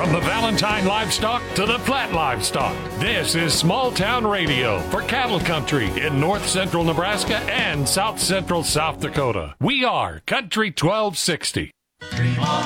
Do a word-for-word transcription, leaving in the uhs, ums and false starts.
From the Valentine livestock to the Platte livestock, this is Small Town Radio for cattle country in north central Nebraska and south central South Dakota. We are Country twelve sixty.